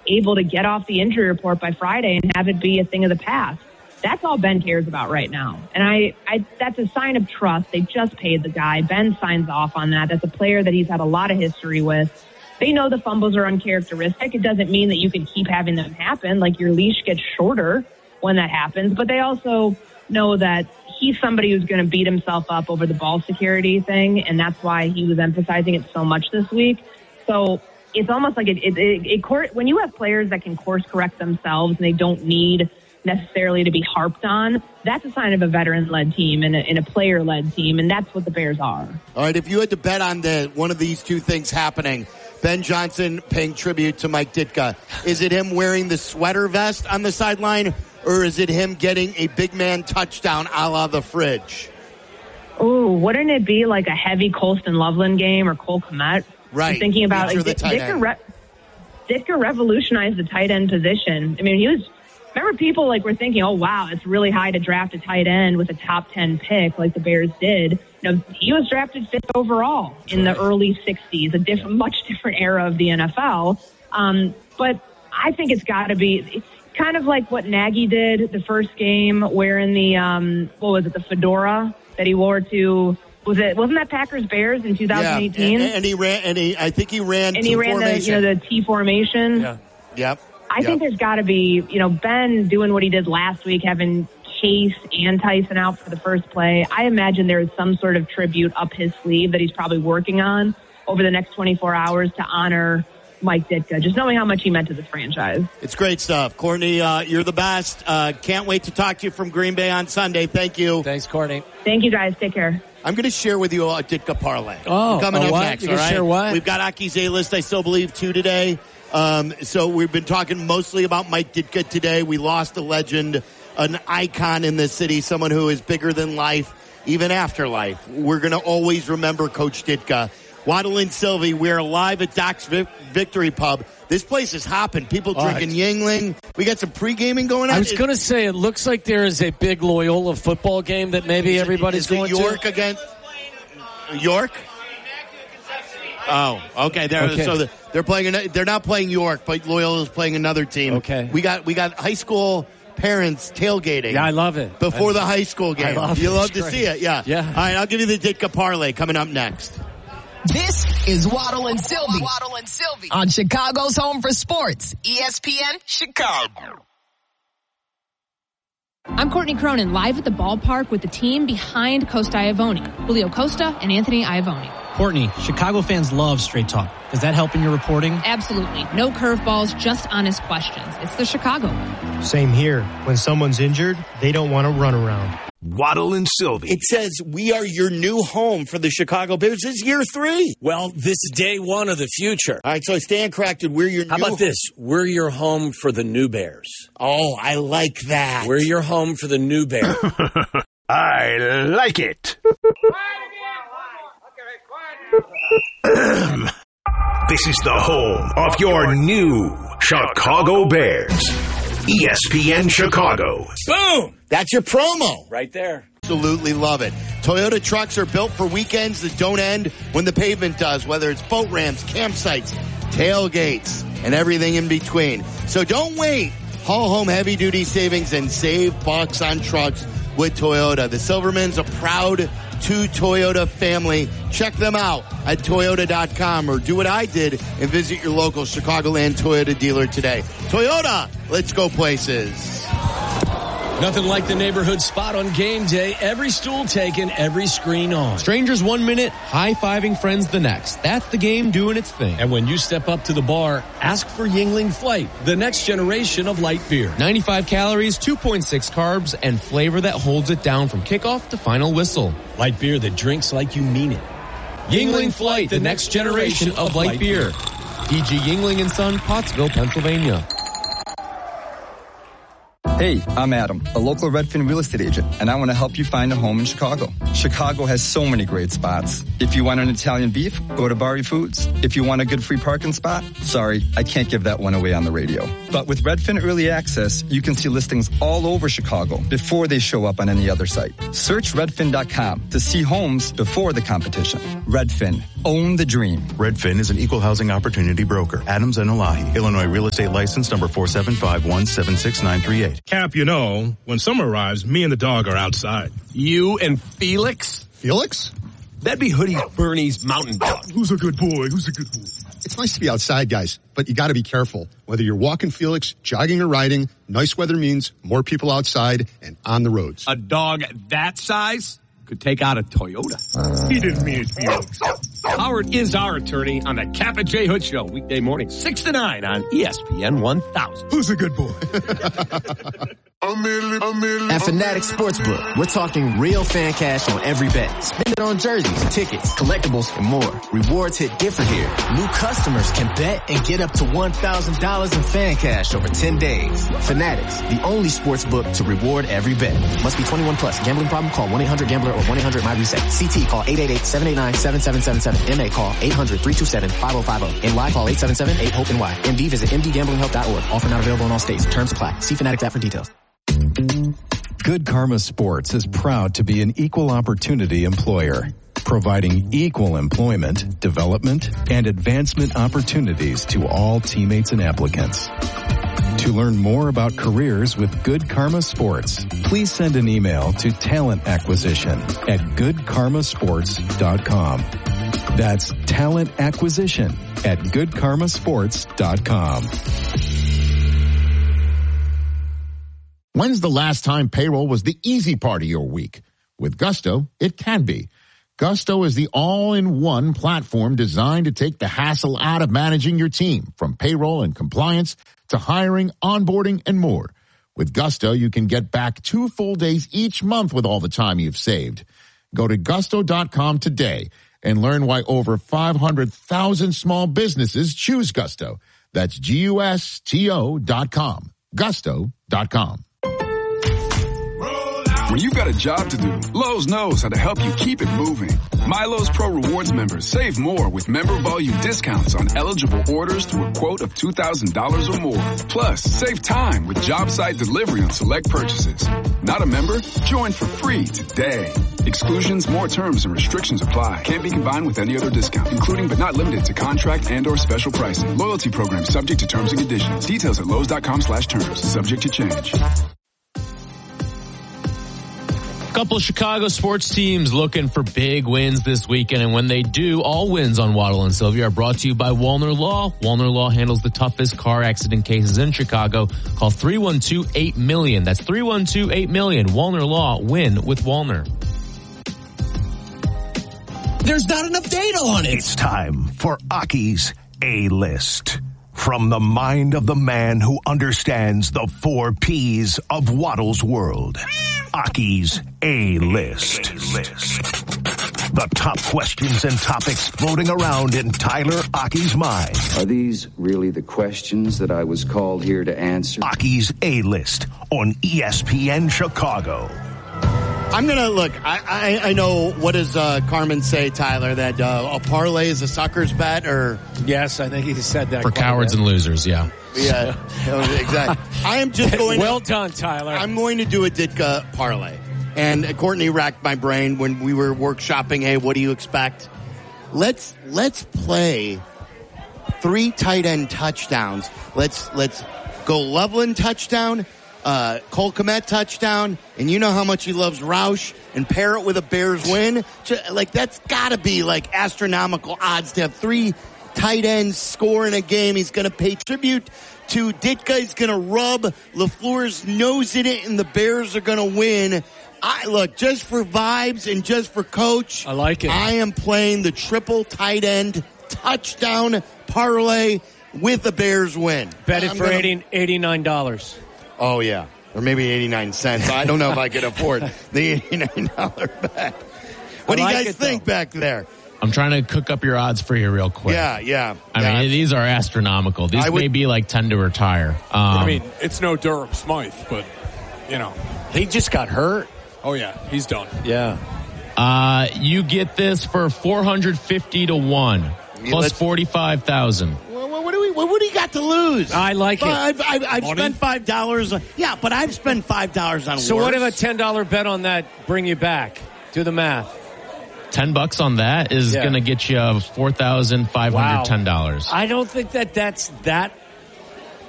able to get off the injury report by Friday and have it be a thing of the past. That's all Ben cares about right now. And I that's a sign of trust. They just paid the guy. Ben signs off on that. That's a player that he's had a lot of history with. They know the fumbles are uncharacteristic. It doesn't mean that you can keep having them happen. Like, your leash gets shorter when that happens. But they also know that he's somebody who's going to beat himself up over the ball security thing, and that's why he was emphasizing it so much this week. So it's almost like when you have players that can course correct themselves and they don't need necessarily to be harped on, that's a sign of a veteran-led team and a player-led team, and that's what the Bears are. All right, if you had to bet on one of these two things happening, Ben Johnson paying tribute to Mike Ditka, is it him wearing the sweater vest on the sideline, or is it him getting a big man touchdown a la the fridge? Oh, wouldn't it be like a heavy Colston Loveland game or Cole Kmet? Right. I'm thinking about Ditka revolutionized the tight end position. I mean, remember people were thinking, oh, wow, it's really high to draft a tight end with a top 10 pick like the Bears did. He was drafted 5th overall in the early 60s, much different era of the NFL. But I think it's got to be kind of like what Nagy did the first game, wearing the, the fedora that he wore to, wasn't that Packers Bears in 2018? Yeah, and he ran the T formation. Yeah. Yep. I think there's got to be, Ben doing what he did last week, having Case and Tyson out for the first play. I imagine there is some sort of tribute up his sleeve that he's probably working on over the next 24 hours to honor Mike Ditka, just knowing how much he meant to this franchise. It's great stuff. Courtney, you're the best. Can't wait to talk to you from Green Bay on Sunday. Thank you. Thanks, Courtney. Thank you, guys. Take care. I'm going to share with you a Ditka parlay. Coming up what? next. You all can right? share what? We've got Aki's A-List, I still believe, 2 today. So we've been talking mostly about Mike Ditka today. We lost a legend, an icon in this city, someone who is bigger than life, even after life. We're going to always remember Coach Ditka. Waddle and Sylvie, we're live at Doc's Victory Pub. This place is hopping. People drinking Yuengling. We got some pre-gaming going on. I was going to say, it looks like there is a big Loyola football game that maybe everybody's going to. York against York? Oh, okay. So they're playing. They're not playing York, but Loyola's playing another team. Okay. We got high school parents tailgating. Yeah, I love it. Before the high school game. You love to see it. Yeah. Yeah. All right, I'll give you the Ditka parlay coming up next. This is Waddle and Sylvie. On Chicago's Home for Sports, ESPN Chicago. I'm Courtney Cronin, live at the ballpark with the team behind Costa Iavoni, Julio Costa and Anthony Iavoni. Courtney, Chicago fans love straight talk. Does that help in your reporting? Absolutely. No curveballs, just honest questions. It's the Chicago way. Same here. When someone's injured, they don't want to run around. Waddle and Sylvie. It says we are your new home for the Chicago Bears. This is year 3. Well, this is day 1 of the future. All right, so Stan corrected. We're your How about this? We're your home for the new Bears. Oh, I like that. We're your home for the new Bears. I like it. This is the home of your new Chicago Bears. ESPN Chicago. Boom! That's your promo. Right there. Absolutely love it. Toyota trucks are built for weekends that don't end when the pavement does, whether it's boat ramps, campsites, tailgates, and everything in between. So don't wait. Haul home heavy-duty savings and save bucks on trucks with Toyota. The Silvermans, a proud 2 Toyota family. Check them out at Toyota.com or do what I did and visit your local Chicagoland Toyota dealer today. Toyota, let's go places. Nothing like the neighborhood spot on game day. Every stool taken, every screen on. Strangers 1 minute, high-fiving friends the next. That's the game doing its thing. And when you step up to the bar, ask for Yuengling Flight, the next generation of light beer. 95 calories, 2.6 carbs, and flavor that holds it down from kickoff to final whistle. Light beer that drinks like you mean it. Yuengling Flight, the next generation of light beer. D.G. Yuengling & Son, Pottsville, Pennsylvania. Hey, I'm Adam, a local Redfin real estate agent, and I want to help you find a home in Chicago. Chicago has so many great spots. If you want an Italian beef, go to Bari Foods. If you want a good free parking spot, sorry, I can't give that one away on the radio. But with Redfin Early Access, you can see listings all over Chicago before they show up on any other site. Search redfin.com to see homes before the competition. Redfin, Own the dream. Redfin is an equal housing opportunity broker. Adams and Elahi. Illinois Real Estate License number 475176938. Cap, you know, when summer arrives, me and the dog are outside. You and Felix? Felix? That'd be Hoodie Bernie's mountain dog. Who's a good boy? Who's a good boy? It's nice to be outside, guys, but you got to be careful. Whether you're walking Felix, jogging or riding, nice weather means more people outside and on the roads. A dog that size could take out a Toyota. He didn't mean it, Felix. Howard is our attorney on the Cap and J Hood Show, weekday morning, 6 to 9 on ESPN 1000. Who's a good boy? At Fanatics Sportsbook, we're talking real fan cash on every bet. Spend it on jerseys, tickets, collectibles, and more. Rewards hit different here. New customers can bet and get up to $1,000 in fan cash over 10 days. Fanatics, the only sportsbook to reward every bet. Must be 21 plus. Gambling problem? Call 1-800-GAMBLER or 1-800-MY-RESET. CT call 888-789-7777. MA call 800-327-5050. NY call 877-8-HOPE-NY. MD visit mdgamblinghelp.org. Offer not available in all states. Terms apply. See Fanatics app for details. Good Karma Sports is proud to be an equal opportunity employer, providing equal employment, development, and advancement opportunities to all teammates and applicants. To learn more about careers with Good Karma Sports, please send an email to talentacquisition@goodkarmasports.com. That's talentacquisition@goodkarmasports.com. When's the last time payroll was the easy part of your week? With Gusto, it can be. Gusto is the all-in-one platform designed to take the hassle out of managing your team, from payroll and compliance to hiring, onboarding, and more. With Gusto, you can get back 2 full days each month with all the time you've saved. Go to gusto.com today and learn why over 500,000 small businesses choose Gusto. That's GUSTO.com. Gusto.com. When you've got a job to do, Lowe's knows how to help you keep it moving. MyLowe's Pro Rewards members save more with member volume discounts on eligible orders through a quote of $2,000 or more. Plus, save time with job site delivery on select purchases. Not a member? Join for free today. Exclusions, more terms, and restrictions apply. Can't be combined with any other discount, including but not limited to contract and or special pricing. Loyalty program subject to terms and conditions. Details at Lowe's.com/terms. Subject to change. Couple of Chicago sports teams looking for big wins this weekend, and when they do, all wins on Waddle and Sylvia are brought to you by Wallner Law. Wallner Law handles the toughest car accident cases in Chicago. Call 312-8-MILLION. That's 312-8-MILLION. Wallner Law. Win with Wallner. There's not enough data on it. It's time for Aki's A-List. From the mind of the man who understands the 4 Ps of Waddle's world. Aki's A-List. The top questions and topics floating around in Tyler Aki's mind. Are these really the questions that I was called here to answer? Aki's A-List on ESPN Chicago. I'm going to look. I know. What does Carmen say, Tyler? That a parlay is a sucker's bet, or yes, I think he said that for cowards and losers. Yeah, yeah, exactly. I am just going. Well done, Tyler. I'm going to do a Ditka parlay, and Courtney racked my brain when we were workshopping. Hey, what do you expect? Let's play 3 tight end touchdowns. Let's go Loveland touchdown. Cole Kmet touchdown, and you know how much he loves Roush, and pair it with a Bears win. Like, that's gotta be like astronomical odds to have 3 tight ends score in a game. He's gonna pay tribute to Ditka. He's gonna rub LaFleur's nose in it, and the Bears are gonna win. Look, just for vibes and just for coach, I like it. I am playing the triple tight end touchdown parlay with the Bears win. Bet it for $89. Oh, yeah. Or maybe 89 cents. I don't know if I could afford the $89 bet. What do you guys think back there? I'm trying to cook up your odds for you real quick. Yeah. I mean, these are astronomical. These may be like 10 to retire. I mean, it's no Durham Smythe, but, you know. He just got hurt. Oh, yeah. He's done. Yeah. You get this for 450 to 1 plus 45,000. What do you got to lose? I like it. I've spent $5. Yeah, but I've spent $5 on So what if a $10 bet on that bring you back? Do the math. $10 on that is going to get you $4,510. I don't think that's that